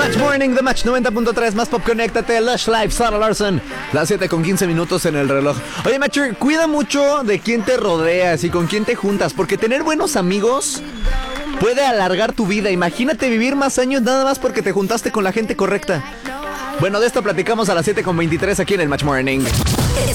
Match Morning, The Match 90.3, más pop, conéctate, Lush Life, Sarah Larson. Las 7:15 en el reloj. Oye, Matcher, cuida mucho de quién te rodeas y con quién te juntas, porque tener buenos amigos puede alargar tu vida. Imagínate vivir más años nada más porque te juntaste con la gente correcta. Bueno, de esto platicamos a las 7:23 aquí en el Match Morning.